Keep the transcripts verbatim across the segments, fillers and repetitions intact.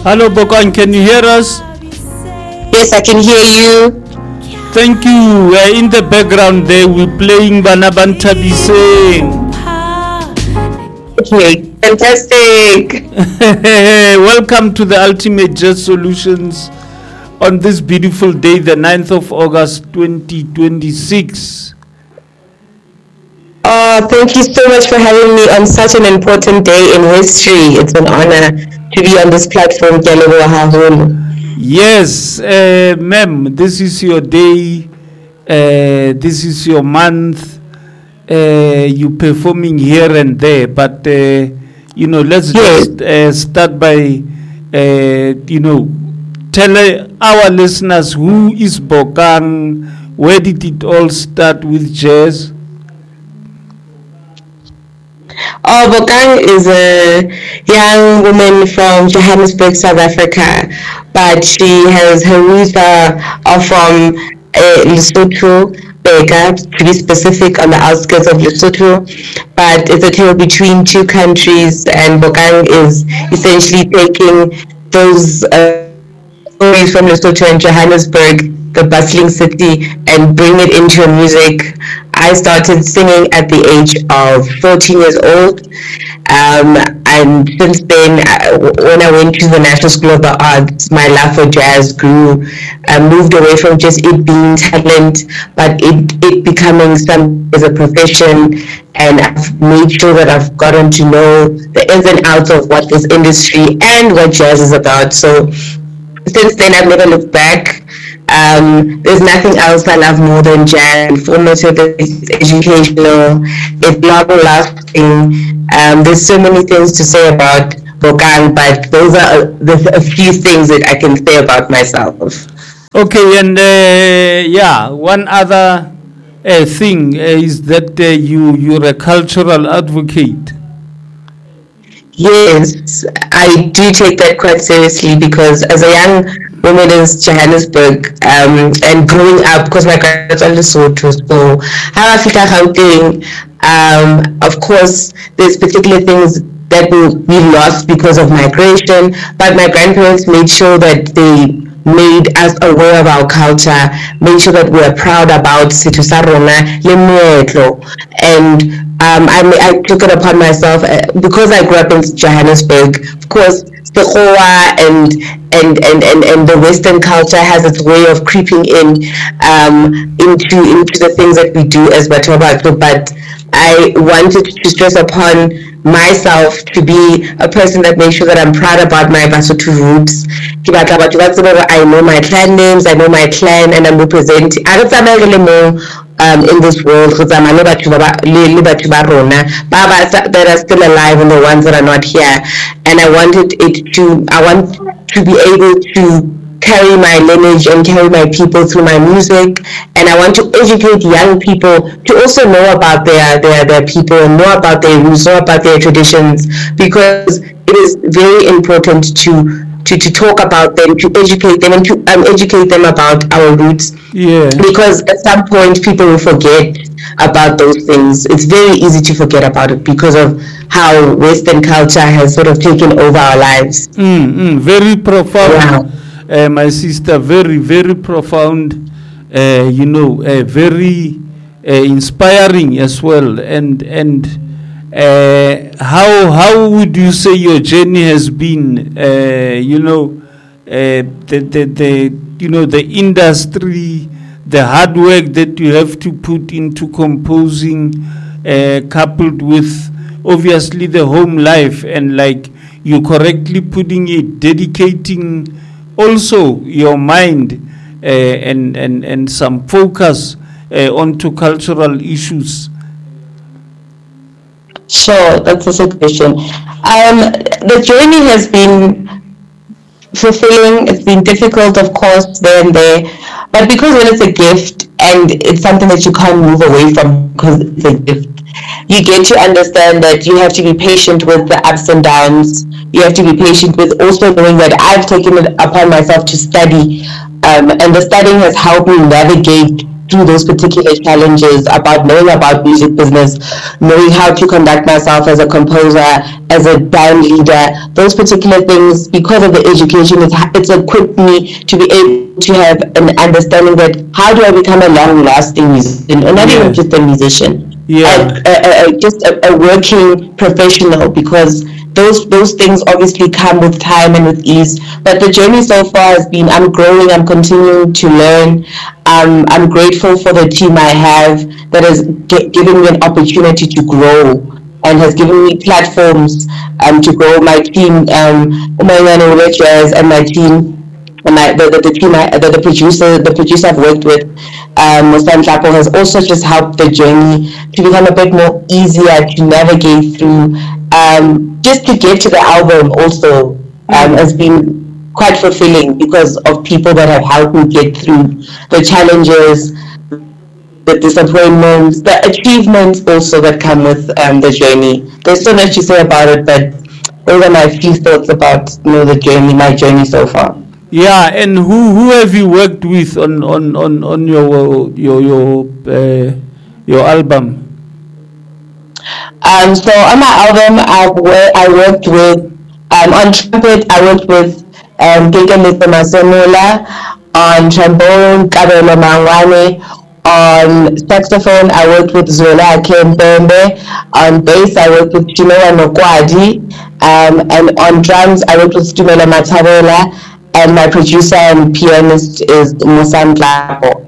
Hello, Bokan, can you hear us? Yes, I can hear you. Thank you. Uh, in the background there, we're playing Banaban Tabise. Okay, fantastic. Welcome to the Ultimate Jazz Solutions on this beautiful day, the ninth of August, twenty twenty-six. Oh, thank you so much for having me on such an important day in history. It's an honor to be on this platform, Yes, uh, ma'am, this is your day, uh, this is your month, uh, you performing here and there, but, uh, you know, let's yes. just uh, start by, uh, you know, tell uh, our listeners who is Bokang, where did it all start with jazz? Oh, Bokang is a young woman from Johannesburg, South Africa, but she has her roots are, are from uh, Lesotho, Bega, to be specific, on the outskirts of Lesotho. But it's a tale between two countries, and Bokang is essentially taking those uh, stories from Lesotho and Johannesburg, the bustling city, and bring it into music. I started singing at the age of fourteen years old, um, and since then, I, when I went to the National School of the Arts, my love for jazz grew. I moved away from just it being talent, but it, it becoming some as a profession, and I've made sure that I've gotten to know the ins and outs of what this industry and what jazz is about. So since then, I've never looked back. Um, there's nothing else I love more than jazz. Informative, it's educational, it's long lasting. Um, there's so many things to say about Bokang, but those are the, a few things that I can say about myself. Okay, and uh, yeah, one other uh, thing uh, is that uh, you you're a cultural advocate. Yes, I do take that quite seriously because as a young woman in Johannesburg, um, and growing up, because my grandparents are Lesotho, so how I feel Gauteng, um, of course, there's particular things that we, we lost because of migration, but my grandparents made sure that they made us aware of our culture, made sure that we are proud about Setho sa rona le moetlo. And um, I, I took it upon myself, uh, because I grew up in Johannesburg, of course, Sekgowa and, and, and, and, and the Western culture has its way of creeping in um, into, into the things that we do as Batho. But I wanted to stress upon myself to be a person that makes sure that I'm proud about my Basotho roots. I know my clan names, I know my clan, and I'm representing. I don't know um, in this world that are still alive and the ones that are not here. And I wanted it to, I want to be able to carry my lineage and carry my people through my music, and I want to educate young people to also know about their their, their people and know about their roots, know about their traditions, because it is very important to to, to talk about them, to educate them, and to um, educate them about our roots. Yeah. Because at some point people will forget about those things. It's very easy to forget about it because of how Western culture has sort of taken over our lives. Mm, mm, very profound. Yeah. Uh, my sister, very, very profound, uh, you know, uh, very uh, inspiring as well. And and uh, how how would you say your journey has been? Uh, you know, uh, the, the the you know the industry, the hard work that you have to put into composing, uh, coupled with obviously the home life, and like you correctly putting it, dedicating also your mind uh, and, and, and some focus uh, onto cultural issues. Sure, that's a good question. Um, the journey has been fulfilling. It's been difficult, of course, there and there. But because when it's a gift and it's something that you can't move away from because it's a gift, you get to understand that you have to be patient with the ups and downs. You have to be patient with also knowing that I've taken it upon myself to study, um, and the studying has helped me navigate through those particular challenges, about knowing about music business, knowing how to conduct myself as a composer, as a band leader, those particular things, because of the education, it's, it's equipped me to be able to have an understanding that how do I become a long-lasting musician, or not yeah. even just a musician, yeah. a, a, a, just a, a working professional, because those those things obviously come with time and with ease. But the journey so far has been, I'm growing, I'm continuing to learn. Um, I'm grateful for the team I have that has g- given me an opportunity to grow and has given me platforms um, to grow. My team, um, Umayane Jazz, and my team, and my, the, the, the team, I, the, the producer, the producer I've worked with, um, Mustan Chapo, has also just helped the journey to become a bit more easier to navigate through. Um, just to get to the album also um, has been quite fulfilling because of people that have helped me get through the challenges, the disappointments, the achievements also that come with um, the journey. There's so much to say about it, but those are my few thoughts about, you know, the journey, my journey so far. Yeah, and who who have you worked with on on on, on your your your uh, your album? Um, so on my album, I've wor- I worked with, um, on trumpet, I worked with um, Gege Masemola, on trombone, Kabelo Mangwane, on saxophone, I worked with Zola Kempembe, on bass, I worked with Chimela Nokwadi, um, and on drums, I worked with Stumela Matabola, and my producer and pianist is Musan Klapo.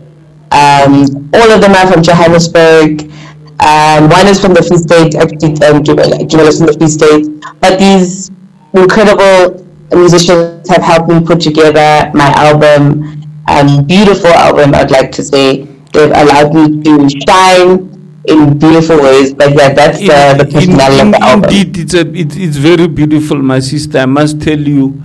Um, all of them are from Johannesburg. Um, one is from the Free State, actually, um, Jumelas from the Free State. But these incredible musicians have helped me put together my album, um, beautiful album, I'd like to say. They've allowed me to shine in beautiful ways. But yeah, that's in, uh, the personality of the album. Indeed, it's, a, it, it's very beautiful, my sister. I must tell you,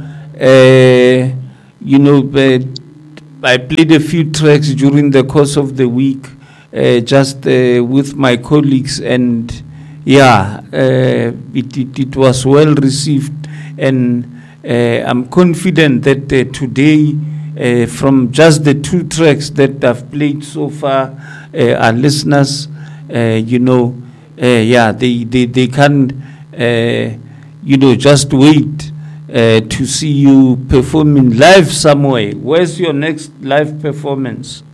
uh, you know, uh, I played a few tracks during the course of the week. Uh, just uh, with my colleagues, and yeah, uh, it, it, it was well received, and uh, I'm confident that uh, today, uh, from just the two tracks that I've played so far, uh, our listeners, uh, you know, uh, yeah, they, they, they can, uh, you know, just wait uh, to see you performing live somewhere. Where's your next live performance?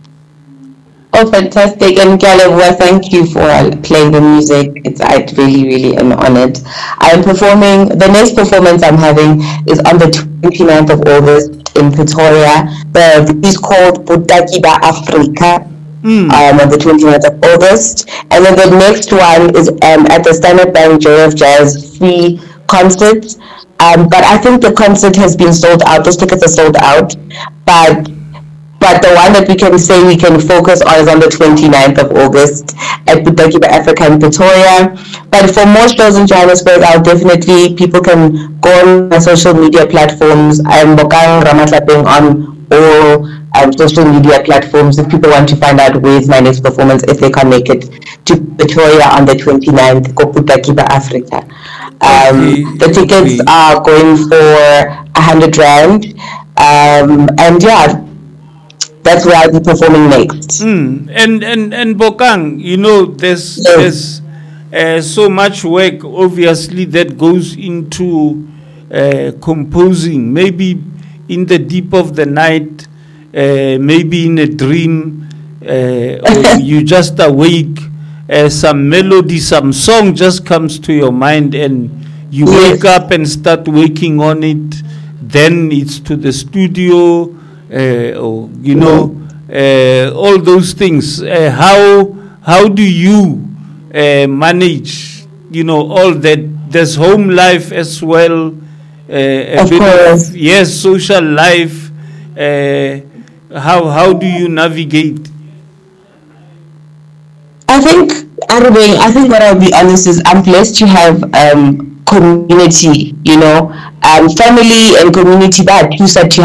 Oh, fantastic. And Galevwa, thank you for playing the music. It's, I really, really am honored. I am performing, the next performance I'm having is on the twenty-ninth of August in Pretoria. The piece called Butaki Ba Afrika, mm. um, on the twenty-ninth of August. And then the next one is um, at the Standard Bank Joy of Jazz free concert. Um, but I think the concert has been sold out. Those tickets are sold out. But But the one that we can say we can focus on is on the twenty-ninth of August at Butaki Ba Afrika in Pretoria. But for more shows in Johannesburg, I'll definitely, people can go on my social media platforms. I'm Bokang Ramatlapeng on all um, social media platforms. If people want to find out where's my next performance, if they can make it to Pretoria on the twenty-ninth, go Butaki Ba Afrika. Um, okay. The tickets okay. are going for one hundred rand. Um, and yeah, that's where I'll be performing next. Mm. And and and Bokang, you know, there's yes. there's uh, so much work, obviously, that goes into uh, composing. Maybe in the deep of the night, uh, maybe in a dream, uh, or you just awake, uh, some melody, some song just comes to your mind, and you yes. wake up and start working on it. Then it's to the studio. Uh, or you know, uh, all those things. Uh, how how do you uh, manage? You know, all that. There's home life as well. Uh, a of bit course. Of, yes, social life. Uh, how how do you navigate? I think, Arubeng, I think what I'll be honest is I'm blessed to have um, community. You know, um, family and community. That two such